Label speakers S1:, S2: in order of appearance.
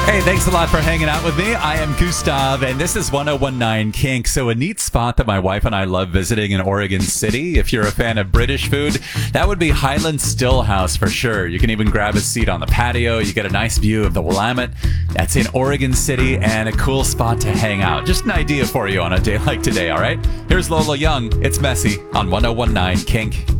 S1: Hey, thanks a lot for hanging out with me. I am Gustav, and this is 1019 Kink. So a neat spot that my wife and I love visiting in Oregon City. If you're a fan of British food, that would be Highland Stillhouse for sure. You can even grab a seat on the patio. You get a nice view of the Willamette. That's in Oregon City, and a cool spot to hang out. Just an idea for you on a day like today, all right? Here's Lola Young. It's Messy on 1019 Kink.